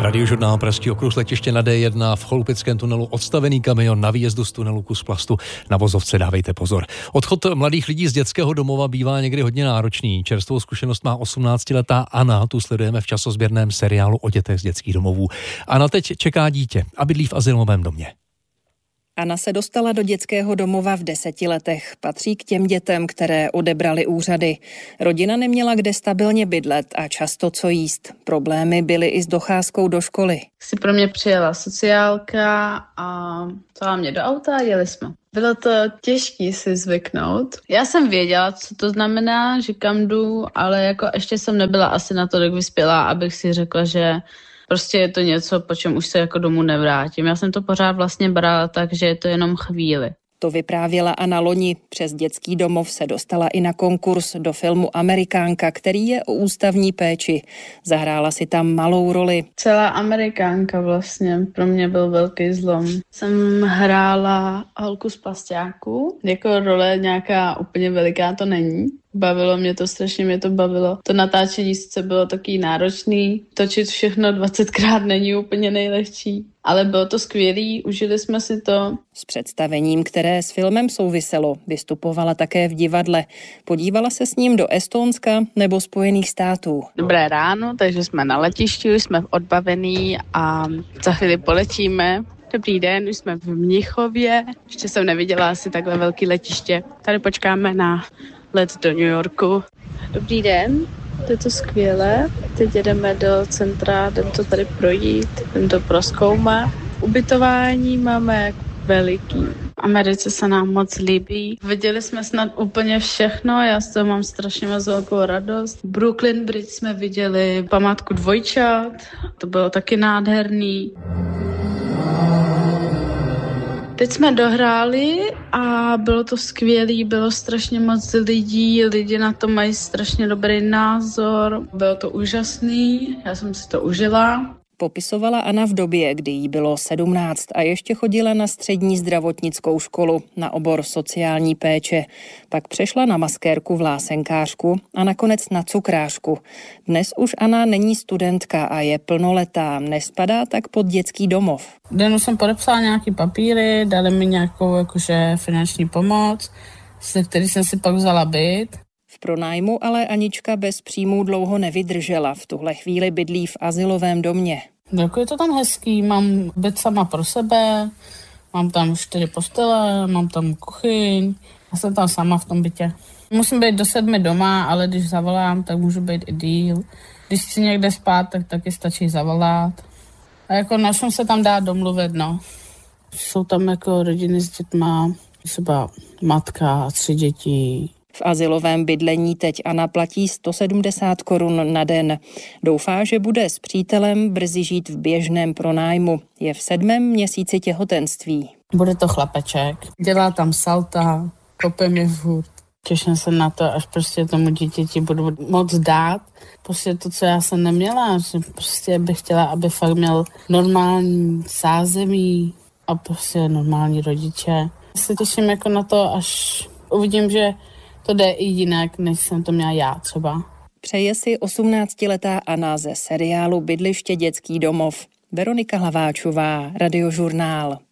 Radiožurnál Pražský okruh, letiště na D1, v Cholupickém tunelu odstavený kamion, na výjezdu z tunelu kus plastu, na vozovce dávejte pozor. Odchod mladých lidí z dětského domova bývá někdy hodně náročný. Čerstvou zkušenost má 18letá Anna, tu sledujeme v časozběrném seriálu o dětech z dětských domovů. Anna teď čeká dítě a bydlí v azylovém domě. Anna se dostala do dětského domova v 10 letech. Patří k těm dětem, které odebrali úřady. Rodina neměla kde stabilně bydlet a často co jíst. Problémy byly i s docházkou do školy. Si pro mě přijela sociálka a vzala mě do auta a jeli jsme. Bylo to těžké si zvyknout. Já jsem věděla, co to znamená, že kam jdu, ale jako ještě jsem nebyla asi natolik vyspělá, abych si řekla, že prostě je to něco, po čem už se jako domů nevrátím. Já jsem to pořád vlastně brala tak, že je to jenom chvíli. To vyprávěla Anna loni. Přes dětský domov se dostala i na konkurs do filmu Amerikánka, který je o ústavní péči. Zahrála si tam malou roli. Celá Amerikánka vlastně pro mě byl velký zlom. Jsem hrála holku z Pasťáku. Jako role nějaká úplně veliká to není. Bavilo mě to, strašně mě to bavilo. To natáčení sice bylo taky náročný. Točit všechno 20krát není úplně nejlehčí. Ale bylo to skvělý, užili jsme si to. S představením, které s filmem souviselo, vystupovala také v divadle. Podívala se s ním do Estonska nebo Spojených států. Dobré ráno, takže jsme na letišti, už jsme odbavení a za chvíli poletíme. Dobrý den, už jsme v Mnichově. Ještě jsem neviděla asi takhle velký letiště. Tady počkáme na let do New Yorku. Dobrý den, je to skvělé. Teď jdeme do centra, jdeme to tady projít, jdeme to prozkoumat. Ubytování máme veliký. V Americe se nám moc líbí. Viděli jsme snad úplně všechno, já z toho mám strašně moc velkou radost. Brooklyn Bridge jsme viděli, památku dvojčat, to bylo taky nádherný. Teď jsme dohráli a bylo to skvělý, bylo strašně moc lidí, lidi na to mají strašně dobrý názor, bylo to úžasný, já jsem si to užila. Popisovala Anna v době, kdy jí bylo 17 a ještě chodila na střední zdravotnickou školu na obor sociální péče. Pak přešla na maskérku v lásenkářku a nakonec na cukrářku. Dnes už Anna není studentka a je plnoletá, nespadá tak pod dětský domov. Den jsem podepsala nějaký papíry, dali mi nějakou jakože finanční pomoc, se který jsem si pak vzala byt. V pronájmu ale Anička bez příjmů dlouho nevydržela. V tuhle chvíli bydlí v azylovém domě. Jako je to tam hezký, mám byt sama pro sebe, mám tam 4 postele, mám tam kuchyň, já jsem tam sama v tom bytě. Musím být do 7 doma, ale když zavolám, tak můžu být i díl. Když chci někde spát, tak taky stačí zavolat. A jako na čem se tam dá domluvit, no. Jsou tam jako rodiny s dětma, třeba matka a 3 děti. V azylovém bydlení teď Anna platí 170 korun na den. Doufá, že bude s přítelem brzy žít v běžném pronájmu. Je v 7. měsíci těhotenství. Bude to chlapeček, dělá tam salta, kope mě furt. Těším se na to, až prostě tomu dítěti budu moc dát. Prostě to, co já jsem neměla, že prostě bych chtěla, aby fakt měl normální zázemí a prostě normální rodiče. Já se těším jako na to, až uvidím, že to jde i jinak, než jsem to měla já třeba. Přeje si 18letá Anna ze seriálu Bydliště dětský domov. Veronika Hlaváčová, Radiožurnál.